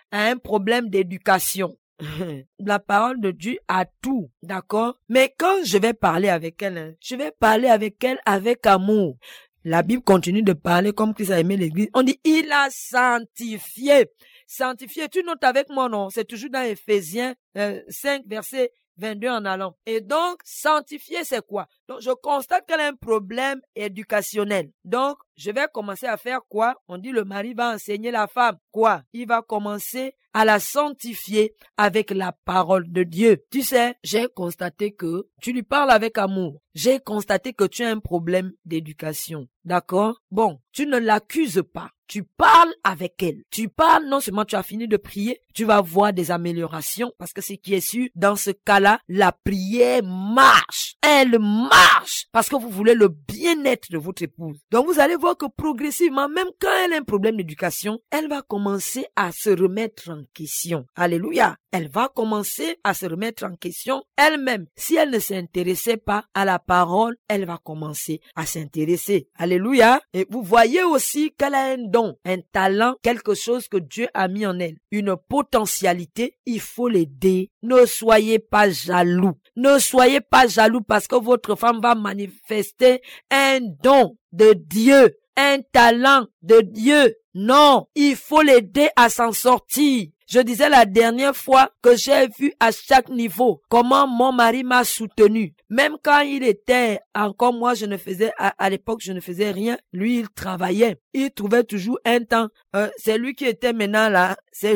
a un problème d'éducation. La parole de Dieu a tout, d'accord? Mais quand je vais parler avec elle, je vais parler avec elle avec amour. La Bible continue de parler comme Christ a aimé l'église. On dit, il a sanctifié. Sanctifié, tu notes avec moi, non? C'est toujours dans Éphésiens 5, verset 22 en allant. Et donc, sanctifier, c'est quoi? Donc, je constate qu'elle a un problème éducationnel. Donc, je vais commencer à faire quoi? On dit le mari va enseigner la femme. Quoi? Il va commencer à la sanctifier avec la parole de Dieu. Tu sais, j'ai constaté que tu lui parles avec amour. J'ai constaté que tu as un problème d'éducation. D'accord? Bon, tu ne l'accuses pas. Tu parles avec elle. Tu parles, non seulement tu as fini de prier, tu vas voir des améliorations parce que ce qui est sûr, dans ce cas-là, la prière marche. Elle marche parce que vous voulez le bien-être de votre épouse. Donc vous allez voir que progressivement, même quand elle a un problème d'éducation, elle va commencer à se remettre en question. Alléluia. Elle va commencer à se remettre en question elle-même. Si elle ne s'intéressait pas à la parole, elle va commencer à s'intéresser. Alléluia. Et vous voyez aussi qu'elle a un don, un talent, quelque chose que Dieu a mis en elle. Une potentialité, il faut l'aider. Ne soyez pas jaloux. Ne soyez pas jaloux parce que votre femme va manifester un don de Dieu, un talent de Dieu. Non, il faut l'aider à s'en sortir. Je disais la dernière fois que j'ai vu à chaque niveau comment mon mari m'a soutenu. Même quand il était encore moi, je ne faisais, à l'époque, je ne faisais rien. Lui, il travaillait. Il trouvait toujours un temps. C'est lui qui était maintenant là.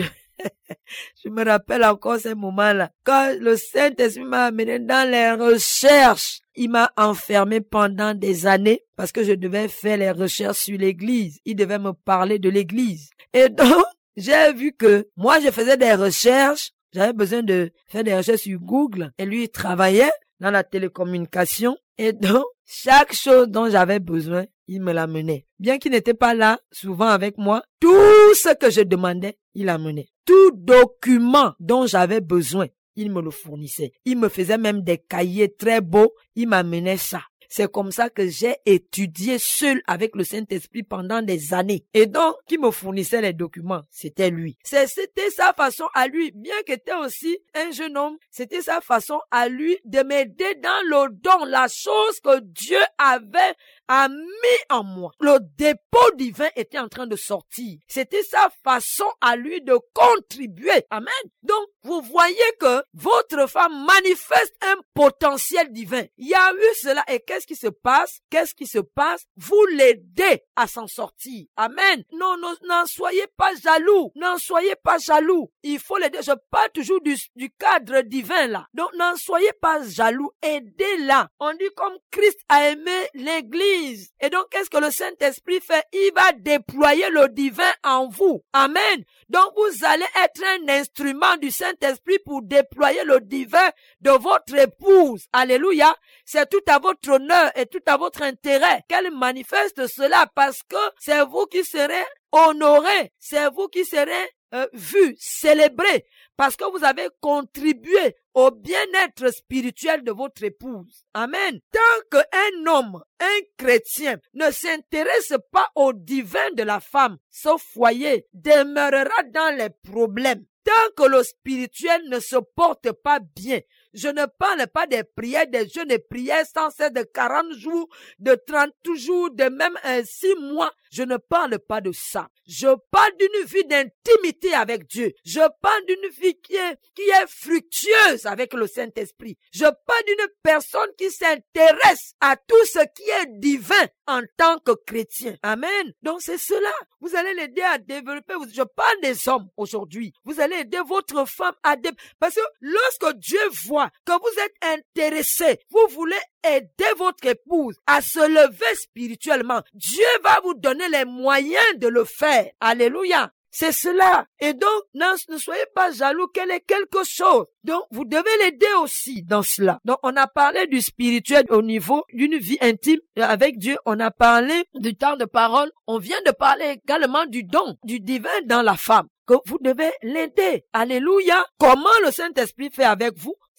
Je me rappelle encore ces moments-là. Quand le Saint-Esprit m'a amené dans les recherches, il m'a enfermé pendant des années parce que je devais faire les recherches sur l'église. Il devait me parler de l'église. Et donc, j'ai vu que moi, je faisais des recherches. J'avais besoin de faire des recherches sur Google. Et lui, il travaillait dans la télécommunication. Et donc, chaque chose dont j'avais besoin, il me l'amenait. Bien qu'il n'était pas là, souvent avec moi, tout ce que je demandais, il amenait. Tout document dont j'avais besoin, il me le fournissait. Il me faisait même des cahiers très beaux. Il m'amenait ça. C'est comme ça que j'ai étudié seul avec le Saint-Esprit pendant des années. Et donc, qui me fournissait les documents, c'était lui. C'était sa façon à lui, bien qu'il était aussi un jeune homme, c'était sa façon à lui de m'aider dans le don, la chose que Dieu a mis en moi. Le dépôt divin était en train de sortir. C'était sa façon à lui de contribuer. Amen. Donc, vous voyez que votre femme manifeste un potentiel divin. Il y a eu cela. Et qu'est-ce qui se passe? Qu'est-ce qui se passe? Vous l'aidez à s'en sortir. Amen. Non, n'en soyez pas jaloux. N'en soyez pas jaloux. Il faut l'aider. Je parle toujours du cadre divin là. Donc, n'en soyez pas jaloux. Aidez-la. On dit comme Christ a aimé l'église. Et donc, qu'est-ce que le Saint-Esprit fait? Il va déployer le divin en vous. Amen. Donc, vous allez être un instrument du Saint-Esprit pour déployer le divin de votre épouse. Alléluia. C'est tout à votre honneur et tout à votre intérêt qu'elle manifeste cela parce que c'est vous qui serez honorés. C'est vous qui serez vus, célébrés parce que vous avez contribué au bien-être spirituel de votre épouse. Amen. Tant qu'un homme, un chrétien, ne s'intéresse pas au divin de la femme, ce foyer demeurera dans les problèmes. Tant que le spirituel ne se porte pas bien, je ne parle pas des prières, des jeûnes et prières sans cesse de 40 jours, de 30 jours, de même 6 mois. Je ne parle pas de ça. Je parle d'une vie d'intimité avec Dieu. Je parle d'une vie qui est fructueuse avec le Saint-Esprit. Je parle d'une personne qui s'intéresse à tout ce qui est divin en tant que chrétien. Amen. Donc c'est cela. Vous allez l'aider à développer. Je parle des hommes aujourd'hui. Vous allez aider votre femme à développer. Parce que lorsque Dieu voit que vous êtes intéressé, vous voulez aider votre épouse à se lever spirituellement, Dieu va vous donner les moyens de le faire. Alléluia. C'est cela. Et donc, ne soyez pas jaloux qu'elle ait quelque chose. Donc, vous devez l'aider aussi dans cela. Donc, on a parlé du spirituel au niveau d'une vie intime avec Dieu. On a parlé du temps de parole. On vient de parler également du don, du divin dans la femme. Que vous devez l'aider. Alléluia. Comment le Saint-Esprit fait avec vous?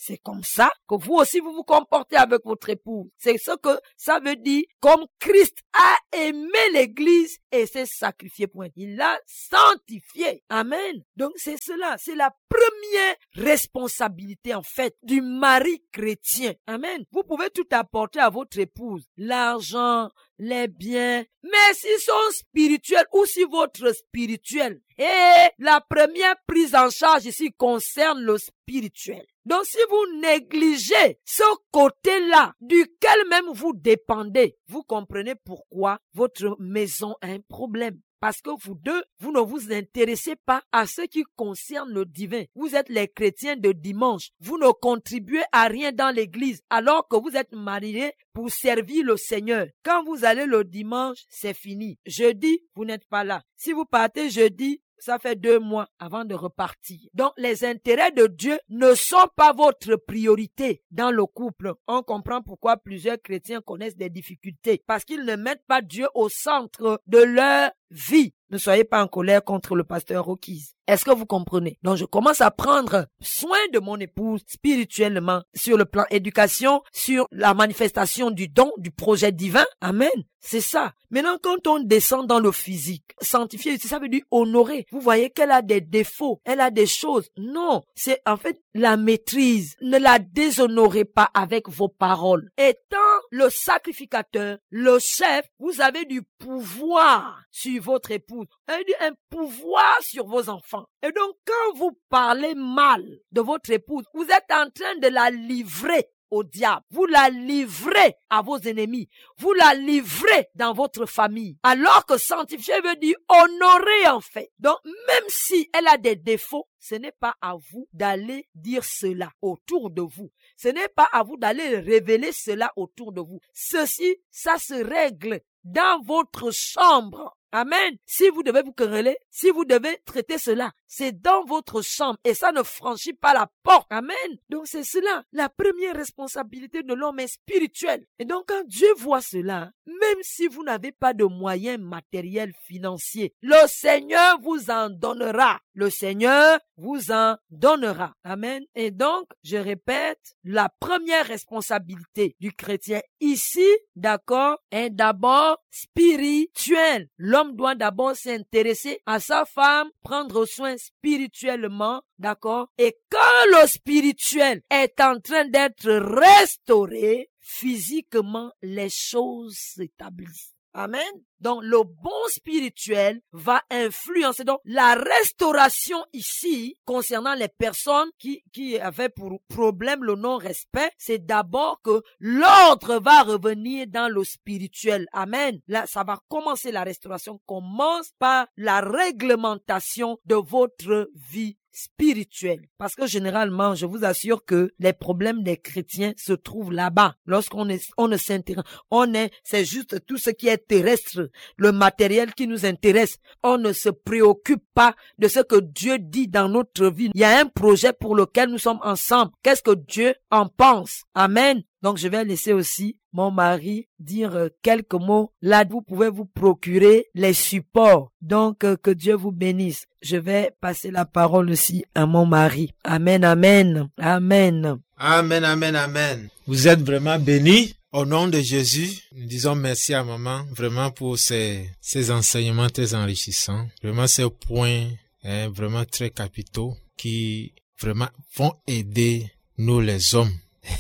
C'est comme ça que vous aussi vous vous comportez avec votre épouse. C'est ce que ça veut dire, comme Christ a aimé l'Église et s'est sacrifié pour elle. Il l'a sanctifié. Amen. Donc c'est cela, c'est la première responsabilité en fait du mari chrétien. Amen. Vous pouvez tout apporter à votre épouse, l'argent, les biens, mais s'ils sont spirituels ou si votre spirituel. Et la première prise en charge ici concerne le spirituel. Donc si vous négligez ce côté-là duquel même vous dépendez, vous comprenez pourquoi votre maison a un problème. Parce que vous deux, vous ne vous intéressez pas à ce qui concerne le divin. Vous êtes les chrétiens de dimanche. Vous ne contribuez à rien dans l'église alors que vous êtes mariés pour servir le Seigneur. Quand vous allez le dimanche, c'est fini. Jeudi, vous n'êtes pas là. Si vous partez jeudi, ça fait 2 mois avant de repartir. Donc, les intérêts de Dieu ne sont pas votre priorité dans le couple. On comprend pourquoi plusieurs chrétiens connaissent des difficultés. Parce qu'ils ne mettent pas Dieu au centre de leur vie. Ne soyez pas en colère contre le pasteur Rocky's. Est-ce que vous comprenez? Donc, je commence à prendre soin de mon épouse spirituellement, sur le plan éducation, sur la manifestation du don, du projet divin. Amen. C'est ça. Maintenant, quand on descend dans le physique, sanctifier, ça veut dire honorer. Vous voyez qu'elle a des défauts, elle a des choses. Non, c'est en fait la maîtrise. Ne la déshonorez pas avec vos paroles. Étant le sacrificateur, le chef, vous avez du pouvoir sur votre épouse. Un pouvoir sur vos enfants. Et donc, quand vous parlez mal de votre épouse, vous êtes en train de la livrer au diable. Vous la livrez à vos ennemis. Vous la livrez dans votre famille. Alors que sanctifier veut dire honorer en fait. Donc, même si elle a des défauts, ce n'est pas à vous d'aller dire cela autour de vous. Ce n'est pas à vous d'aller révéler cela autour de vous. Ceci, ça se règle dans votre chambre. Amen. Si vous devez vous quereller, si vous devez traiter cela, c'est dans votre chambre et ça ne franchit pas la porte. Amen. Donc c'est cela. La première responsabilité de l'homme est spirituelle. Et donc quand Dieu voit cela, même si vous n'avez pas de moyens matériels, financiers, le Seigneur vous en donnera. Le Seigneur vous en donnera. Amen. Et donc, je répète, la première responsabilité du chrétien ici, d'accord, est d'abord spirituelle. L'homme doit d'abord s'intéresser à sa femme, prendre soin spirituellement, d'accord? Et quand le spirituel est en train d'être restauré, physiquement, les choses s'établissent. Amen. Donc, le bon spirituel va influencer. Donc, la restauration ici, concernant les personnes qui avaient pour problème le non-respect, c'est d'abord que l'ordre va revenir dans le spirituel. Amen. Là, ça va commencer, la restauration commence par la réglementation de votre vie spirituel. Parce que généralement, je vous assure que les problèmes des chrétiens se trouvent là-bas. Lorsqu'on ne s'intéresse, c'est juste tout ce qui est terrestre, le matériel qui nous intéresse. On ne se préoccupe pas de ce que Dieu dit dans notre vie. Il y a un projet pour lequel nous sommes ensemble. Qu'est-ce que Dieu en pense? Amen. Donc, je vais laisser aussi mon mari dire quelques mots. Là, vous pouvez vous procurer les supports. Donc, que Dieu vous bénisse. Je vais passer la parole aussi à mon mari. Amen, amen, amen. Amen, amen, amen. Vous êtes vraiment bénis. Au nom de Jésus, nous disons merci à maman, vraiment pour ces enseignements très enrichissants. Vraiment, ces points, vraiment très capitaux qui vraiment vont aider nous les hommes.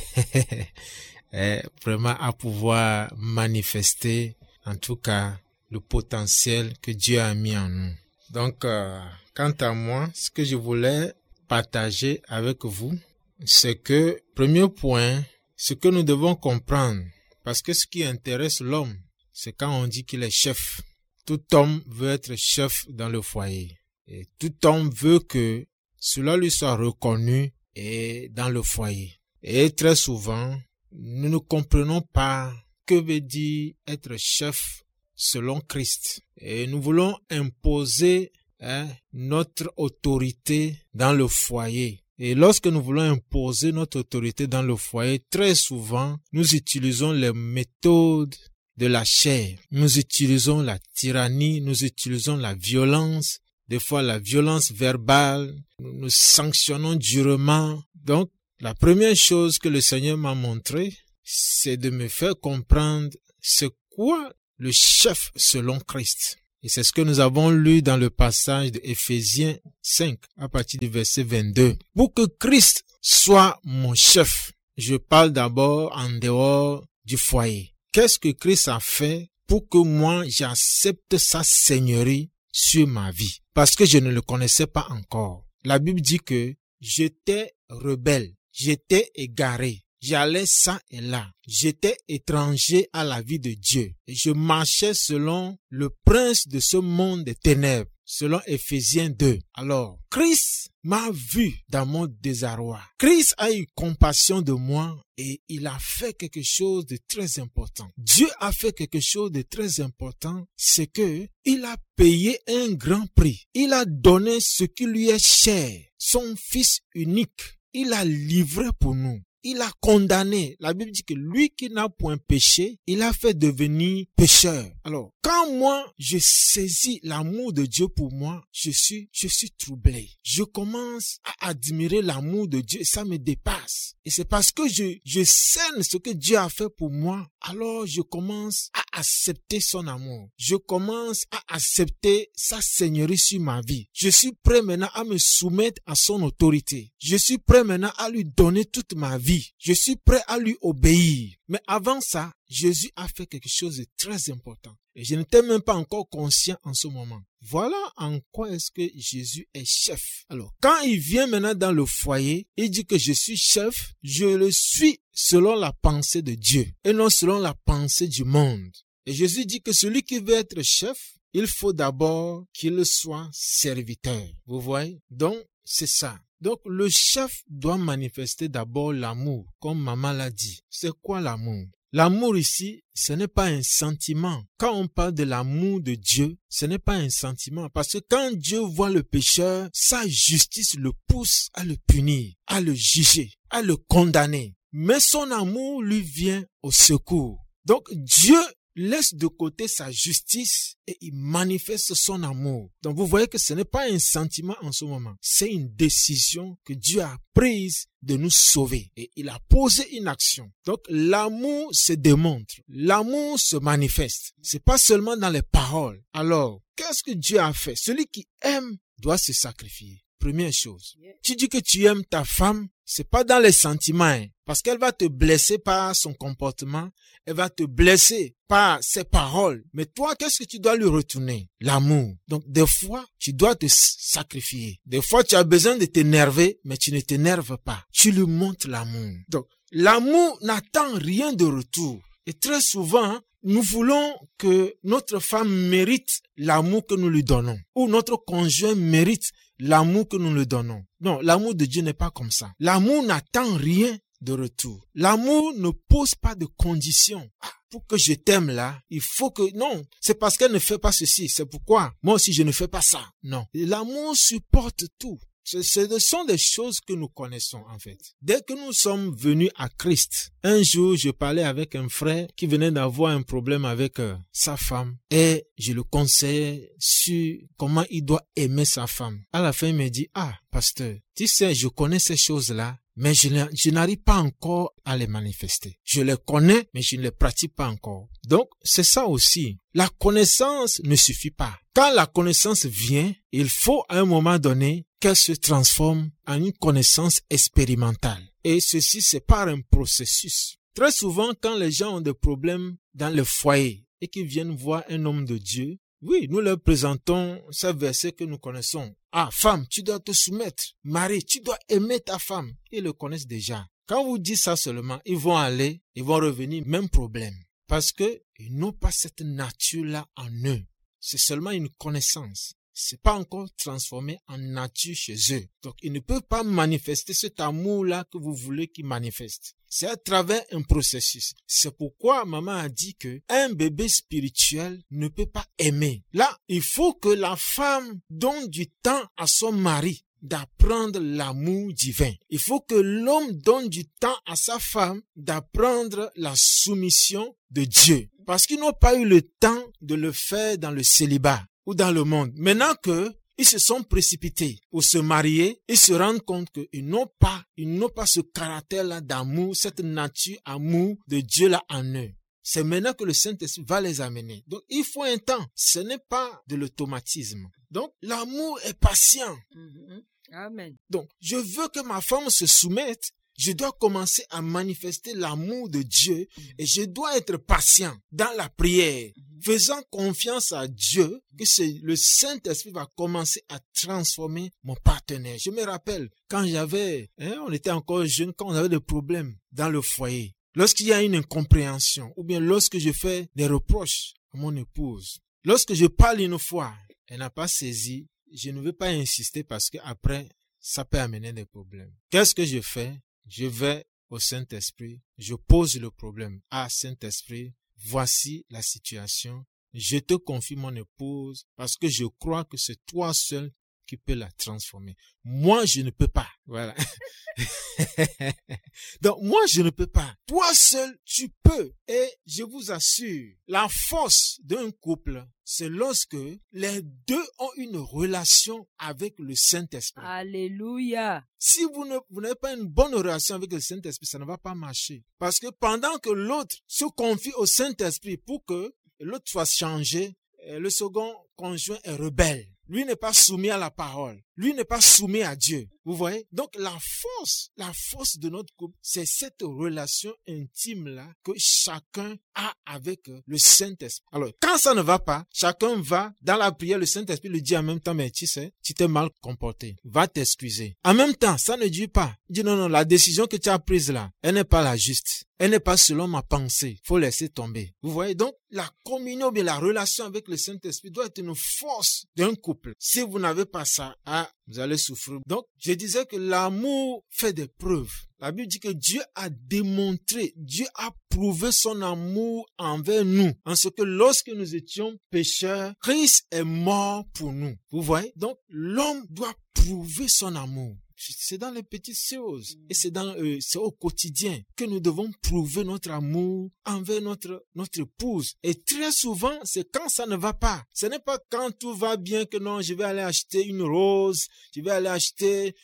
Vraiment à pouvoir manifester en tout cas le potentiel que Dieu a mis en nous. Donc quant à moi, ce que je voulais partager avec vous, c'est que premier point, ce que nous devons comprendre, parce que ce qui intéresse l'homme, c'est quand on dit qu'il est chef. Tout homme veut être chef dans le foyer et tout homme veut que cela lui soit reconnu et dans le foyer. Et très souvent, nous ne comprenons pas que veut dire être chef selon Christ. Et nous voulons imposer notre autorité dans le foyer. Et lorsque nous voulons imposer notre autorité dans le foyer, très souvent, nous utilisons les méthodes de la chair. Nous utilisons la tyrannie, nous utilisons la violence, des fois la violence verbale, nous sanctionnons durement. Donc, La première chose que le Seigneur m'a montré, c'est de me faire comprendre c'est quoi le chef selon Christ. Et c'est ce que nous avons lu dans le passage de Éphésiens 5 à partir du verset 22. Pour que Christ soit mon chef, je parle d'abord en dehors du foyer. Qu'est-ce que Christ a fait pour que moi j'accepte sa seigneurie sur ma vie? Parce que je ne le connaissais pas encore. La Bible dit que j'étais rebelle, j'étais égaré. J'allais ça et là. J'étais étranger à la vie de Dieu. Et je marchais selon le prince de ce monde des ténèbres, selon Éphésiens 2. Alors, Christ m'a vu dans mon désarroi. Christ a eu compassion de moi et il a fait quelque chose de très important. Dieu a fait quelque chose de très important, c'est que il a payé un grand prix. Il a donné ce qui lui est cher, son fils unique. Il a livré pour nous. Il a condamné. La Bible dit que lui qui n'a point péché, il a fait devenir pécheur. Alors, quand moi, je saisis l'amour de Dieu pour moi, je suis troublé. Je commence à admirer l'amour de Dieu et ça me dépasse. Et c'est parce que je scène ce que Dieu a fait pour moi, alors je commence à accepter son amour. Je commence à accepter sa seigneurie sur ma vie. Je suis prêt maintenant à me soumettre à son autorité. Je suis prêt maintenant à lui donner toute ma vie. Je suis prêt à lui obéir. Mais avant ça, Jésus a fait quelque chose de très important. Et je n'étais même pas encore conscient en ce moment. Voilà en quoi est-ce que Jésus est chef. Alors, quand il vient maintenant dans le foyer, il dit que je suis chef, je le suis selon la pensée de Dieu et non selon la pensée du monde. Et Jésus dit que celui qui veut être chef, il faut d'abord qu'il soit serviteur. Vous voyez? Donc, c'est ça. Donc, le chef doit manifester d'abord l'amour, comme maman l'a dit. C'est quoi l'amour? L'amour ici, ce n'est pas un sentiment. Quand on parle de l'amour de Dieu, ce n'est pas un sentiment. Parce que quand Dieu voit le pécheur, sa justice le pousse à le punir, à le juger, à le condamner. Mais son amour lui vient au secours. Donc, Dieu laisse de côté sa justice et il manifeste son amour. Donc vous voyez que ce n'est pas un sentiment en ce moment. C'est une décision que Dieu a prise de nous sauver. Et il a posé une action. Donc l'amour se démontre. L'amour se manifeste. C'est pas seulement dans les paroles. Alors, qu'est-ce que Dieu a fait? Celui qui aime doit se sacrifier. Première chose. Tu dis que tu aimes ta femme, c'est pas dans les sentiments, hein, parce qu'elle va te blesser par son comportement, elle va te blesser par ses paroles. Mais toi, qu'est-ce que tu dois lui retourner? L'amour. Donc, des fois, tu dois te sacrifier. Des fois, tu as besoin de t'énerver, mais tu ne t'énerves pas. Tu lui montres l'amour. Donc, l'amour n'attend rien de retour. Et très souvent, nous voulons que notre femme mérite l'amour que nous lui donnons. Ou notre conjoint mérite l'amour que nous lui donnons. Non, l'amour de Dieu n'est pas comme ça. L'amour n'attend rien de retour. L'amour ne pose pas de conditions. Pour que je t'aime là, il faut que... Non, c'est parce qu'elle ne fait pas ceci. C'est pourquoi moi aussi je ne fais pas ça. Non. L'amour supporte tout. Ce sont des choses que nous connaissons en fait. Dès que nous sommes venus à Christ, un jour je parlais avec un frère qui venait d'avoir un problème avec sa femme et je le conseillais sur comment il doit aimer sa femme. À la fin il me dit, pasteur, tu sais, je connais ces choses-là, mais je n'arrive pas encore à les manifester. Je les connais, mais je ne les pratique pas encore. Donc, c'est ça aussi. La connaissance ne suffit pas. Quand la connaissance vient, il faut à un moment donné qu'elle se transforme en une connaissance expérimentale. Et ceci, c'est par un processus. Très souvent, quand les gens ont des problèmes dans le foyer et qu'ils viennent voir un homme de Dieu, oui, nous leur présentons ce verset que nous connaissons. Femme, tu dois te soumettre. Mari, tu dois aimer ta femme. Ils le connaissent déjà. Quand vous dites ça seulement, ils vont revenir, même problème. Parce que ils n'ont pas cette nature-là en eux. C'est seulement une connaissance. C'est pas encore transformé en nature chez eux. Donc, ils ne peuvent pas manifester cet amour-là que vous voulez qu'ils manifestent. C'est à travers un processus. C'est pourquoi maman a dit que un bébé spirituel ne peut pas aimer. Là, il faut que la femme donne du temps à son mari d'apprendre l'amour divin. Il faut que l'homme donne du temps à sa femme d'apprendre la soumission de Dieu. Parce qu'ils n'ont pas eu le temps de le faire dans le célibat ou dans le monde. Maintenant qu'ils ils se sont précipités pour se marier et se rendre compte qu'ils n'ont pas ce caractère-là d'amour, cette nature amour de Dieu-là en eux. C'est maintenant que le Saint-Esprit va les amener. Donc, il faut un temps. Ce n'est pas de l'automatisme. Donc, l'amour est patient. Amen. Donc, je veux que ma femme se soumette. Je dois commencer à manifester l'amour de Dieu et je dois être patient dans la prière, faisant confiance à Dieu que le Saint-Esprit va commencer à transformer mon partenaire. Je me rappelle quand on était encore jeunes, quand on avait des problèmes dans le foyer, lorsqu'il y a une incompréhension ou bien lorsque je fais des reproches à mon épouse, lorsque je parle une fois, elle n'a pas saisi, je ne veux pas insister parce que après ça peut amener des problèmes. Qu'est-ce que je fais? Je vais au Saint-Esprit, je pose le problème. Ah, Saint-Esprit, voici la situation. Je te confie mon épouse parce que je crois que c'est toi seul qui peux la transformer. Moi, je ne peux pas. Voilà. Donc, moi, je ne peux pas. Toi seul, tu peux. Et je vous assure, la force d'un couple, c'est lorsque les deux ont une relation avec le Saint-Esprit. Alléluia. Si vous n'avez pas une bonne relation avec le Saint-Esprit, ça ne va pas marcher. Parce que pendant que l'autre se confie au Saint-Esprit pour que l'autre soit changé, le second conjoint est rebelle. Lui n'est pas soumis à la parole. Lui n'est pas soumis à Dieu. Vous voyez? Donc la force de notre couple, c'est cette relation intime-là que chacun a avec le Saint-Esprit. Alors, quand ça ne va pas, chacun va dans la prière, le Saint-Esprit lui dit en même temps, mais tu sais, tu t'es mal comporté. Va t'excuser. En même temps, ça ne dit pas. Il dit non, la décision que tu as prise là, elle n'est pas la juste. Elle n'est pas selon ma pensée. Faut laisser tomber. Vous voyez? Donc, la communion, bien la relation avec le Saint-Esprit doit être une force d'un couple. Si vous n'avez pas ça, vous allez souffrir. Donc, je disais que l'amour fait des preuves. La Bible dit que Dieu a démontré, Dieu a prouvé son amour envers nous. En ce que lorsque nous étions pécheurs, Christ est mort pour nous. Vous voyez? Donc, l'homme doit prouver son amour. C'est dans les petites choses et c'est au quotidien que nous devons prouver notre amour envers notre épouse. Et très souvent, c'est quand ça ne va pas. Ce n'est pas quand tout va bien que non, je vais aller acheter une rose, je vais aller acheter,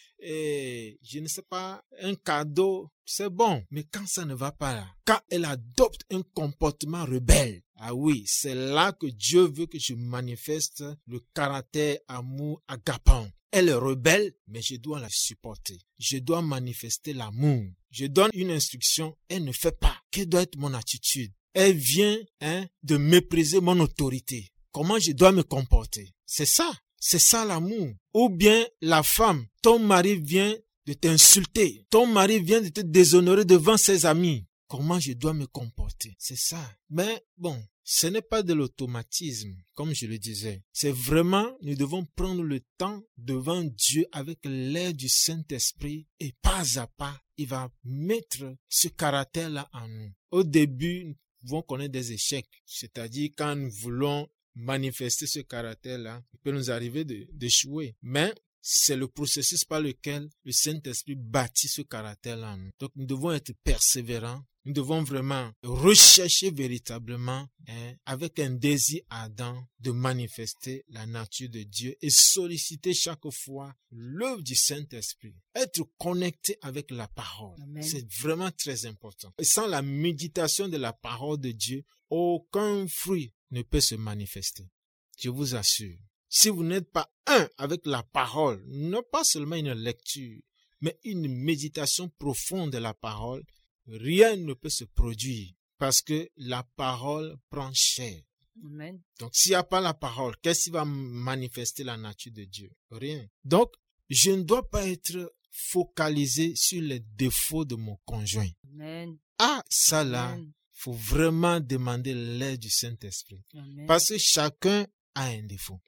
je ne sais pas, un cadeau. C'est bon, mais quand ça ne va pas là, quand elle adopte un comportement rebelle, ah oui, c'est là que Dieu veut que je manifeste le caractère amour agapant. Elle est rebelle, mais je dois la supporter. Je dois manifester l'amour. Je donne une instruction, elle ne fait pas. Quelle doit être mon attitude? Elle vient de mépriser mon autorité. Comment je dois me comporter? C'est ça l'amour. Ou bien la femme, ton mari vient de t'insulter. Ton mari vient de te déshonorer devant ses amis. Comment je dois me comporter? C'est ça. Mais bon, ce n'est pas de l'automatisme, comme je le disais. C'est vraiment, nous devons prendre le temps devant Dieu avec l'aide du Saint-Esprit et pas à pas, il va mettre ce caractère-là en nous. Au début, nous pouvons connaître des échecs. C'est-à-dire quand nous voulons manifester ce caractère-là, il peut nous arriver d'échouer. Mais c'est le processus par lequel le Saint-Esprit bâtit ce caractère-là en nous. Donc nous devons être persévérants. Nous devons vraiment rechercher véritablement avec un désir ardent de manifester la nature de Dieu et solliciter chaque fois l'œuvre du Saint-Esprit. Être connecté avec la parole, Amen. C'est vraiment très important. Et sans la méditation de la parole de Dieu, aucun fruit ne peut se manifester. Je vous assure. Si vous n'êtes pas un avec la parole, non pas seulement une lecture, mais une méditation profonde de la parole, rien ne peut se produire parce que la parole prend chair. Amen. Donc, s'il n'y a pas la parole, qu'est-ce qui va manifester la nature de Dieu? Rien. Donc, je ne dois pas être focalisé sur les défauts de mon conjoint. Amen. Ça là, faut vraiment demander l'aide du Saint-Esprit. Amen. Parce que chacun a un défaut.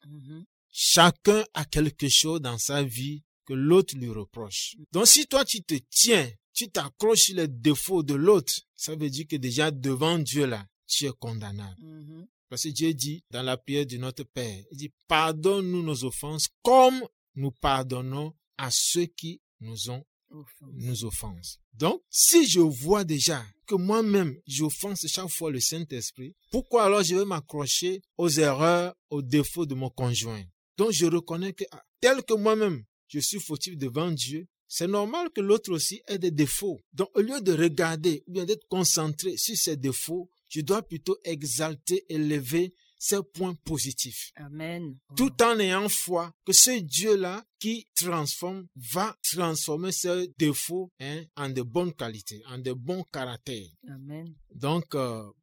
Chacun a quelque chose dans sa vie que l'autre lui reproche. Donc, si toi, tu t'accroches sur les défauts de l'autre, ça veut dire que déjà devant Dieu là, tu es condamnable. Parce que Dieu dit dans la prière de notre Père, il dit pardonne-nous nos offenses comme nous pardonnons à ceux qui nous offensent. Donc, si je vois déjà que moi-même j'offense chaque fois le Saint-Esprit, pourquoi alors je vais m'accrocher aux erreurs, aux défauts de mon conjoint? Donc je reconnais que tel que moi-même, je suis fautif devant Dieu, c'est normal que l'autre aussi ait des défauts. Donc au lieu de regarder ou bien d'être concentré sur ses défauts, je dois plutôt exalter, élever ces points positifs. Amen. Tout en ayant foi que ce Dieu-là qui transforme va transformer ces défauts en de bonnes qualités, en de bons caractères. Amen. Donc,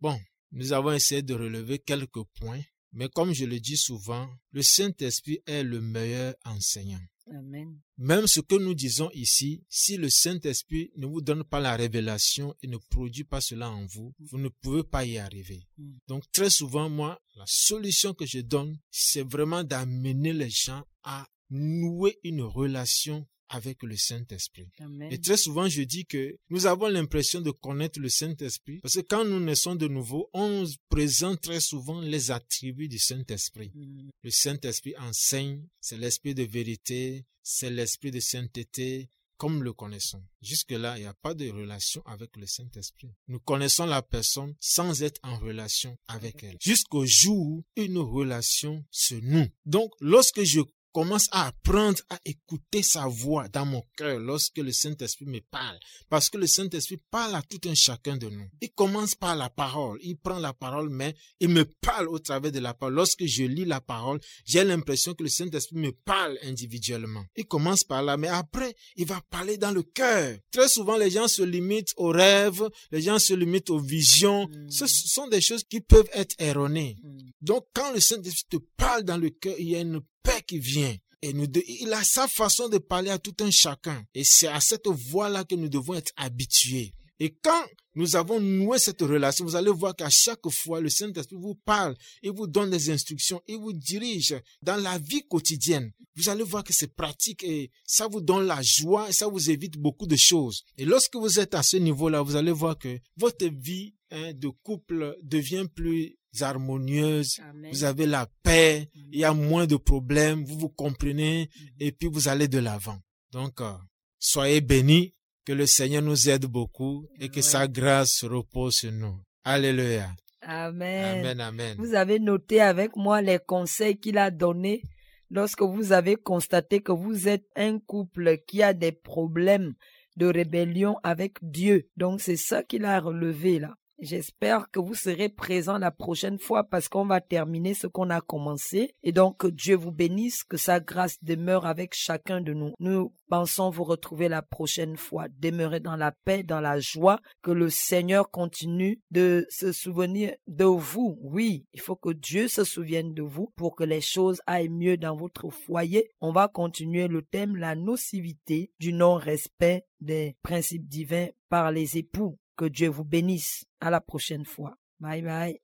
nous avons essayé de relever quelques points, mais comme je le dis souvent, le Saint-Esprit est le meilleur enseignant. Amen. Même ce que nous disons ici, si le Saint-Esprit ne vous donne pas la révélation et ne produit pas cela en vous, vous ne pouvez pas y arriver. Donc très souvent, moi, la solution que je donne, c'est vraiment d'amener les gens à nouer une relation avec le Saint-Esprit. Amen. Et très souvent, je dis que nous avons l'impression de connaître le Saint-Esprit parce que quand nous naissons de nouveau, on présente très souvent les attributs du Saint-Esprit. Le Saint-Esprit enseigne, c'est l'esprit de vérité, c'est l'esprit de sainteté, comme le connaissons. Jusque-là, il n'y a pas de relation avec le Saint-Esprit. Nous connaissons la personne sans être en relation avec elle. Jusqu'au jour où une relation se noue. Donc, lorsque je commence à apprendre à écouter sa voix dans mon cœur lorsque le Saint-Esprit me parle. Parce que le Saint-Esprit parle à tout un chacun de nous. Il commence par la parole. Il prend la parole, mais il me parle au travers de la parole. Lorsque je lis la parole, j'ai l'impression que le Saint-Esprit me parle individuellement. Il commence par là, mais après, il va parler dans le cœur. Très souvent, les gens se limitent aux rêves, les gens se limitent aux visions. Ce sont des choses qui peuvent être erronées. Donc, quand le Saint-Esprit te parle dans le cœur, il y a une paix qui vient. Et il a sa façon de parler à tout un chacun. Et c'est à cette voix-là que nous devons être habitués. Et quand nous avons noué cette relation, vous allez voir qu'à chaque fois, le Saint-Esprit vous parle, il vous donne des instructions, il vous dirige dans la vie quotidienne. Vous allez voir que c'est pratique et ça vous donne la joie et ça vous évite beaucoup de choses. Et lorsque vous êtes à ce niveau-là, vous allez voir que votre vie de couple devient plus harmonieuse. Amen. Vous avez la paix, il y a moins de problèmes, vous vous comprenez et puis vous allez de l'avant. Donc, soyez bénis, que le Seigneur nous aide beaucoup et que sa grâce repose sur nous. Alléluia. Amen. Amen, amen. Vous avez noté avec moi les conseils qu'il a donnés lorsque vous avez constaté que vous êtes un couple qui a des problèmes de rébellion avec Dieu. Donc, c'est ça qu'il a relevé là. J'espère que vous serez présents la prochaine fois parce qu'on va terminer ce qu'on a commencé. Et donc, que Dieu vous bénisse, que sa grâce demeure avec chacun de nous. Nous pensons vous retrouver la prochaine fois. Demeurez dans la paix, dans la joie. Que le Seigneur continue de se souvenir de vous. Oui, il faut que Dieu se souvienne de vous pour que les choses aillent mieux dans votre foyer. On va continuer le thème, la nocivité du non-respect des principes divins par les époux. Que Dieu vous bénisse. À la prochaine fois. Bye bye.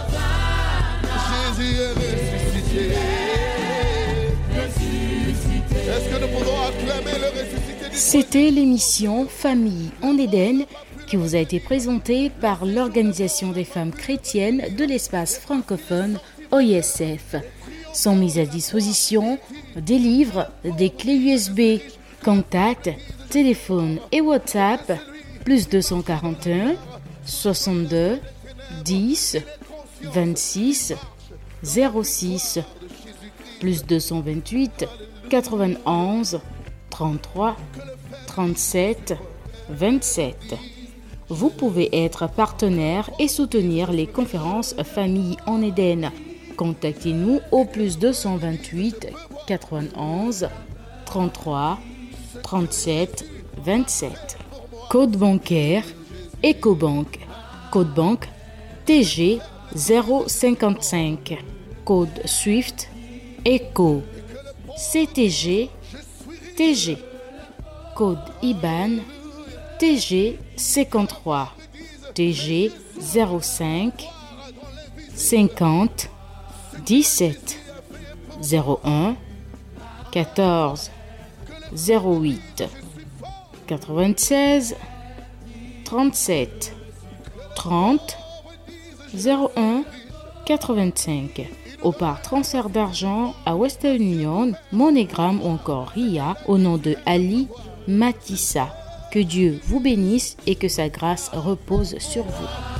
Jésus est ressuscité. Est-ce que nous pouvons acclamer le ressuscité du C'était l'émission Famille en Éden qui vous a été présentée par l'Organisation des femmes chrétiennes de l'espace francophone OISF. Sont mises à disposition des livres, des clés USB, contacts, téléphone et WhatsApp plus 241 62 10 26 06 plus 228 91 33 37 27. Vous pouvez être partenaire et soutenir les conférences Famille en Éden. Contactez-nous au plus 228 91 33 37 27. Code bancaire Ecobank. Code banque TG 055. Code Swift ECO CTG TG. Code IBAN TG 53 TG 05 50 17 01 14 08 96 37 30 01 85 ou par transfert d'argent à Western Union, MoneyGram ou encore RIA au nom de Ali Matissa. Que Dieu vous bénisse et que sa grâce repose sur vous.